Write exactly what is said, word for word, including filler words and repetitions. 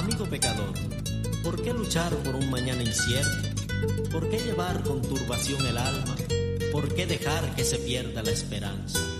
Amigo pecador, ¿por qué luchar por un mañana incierto? ¿Por qué llevar con turbación el alma? ¿Por qué dejar que se pierda la esperanza?